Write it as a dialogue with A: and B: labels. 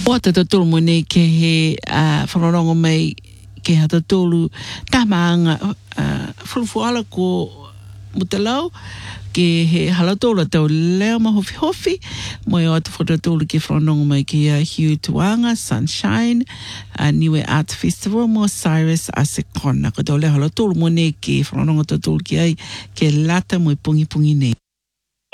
A: O te tolu mo nei ke he whanonga mai ke hata tolu tamanga fulfuala ko mutalau ke he halatola tau leo ma hofi hofi mo e o atu whatatolu ke whanonga mai ke Hugh Tuanga, Sunshine, Niue Art Festival mo Cyrus Asekona. Ko tau leo halatolu mo nei ke whanonga tatolu ki ai ke lata mo i pungi pungi nei.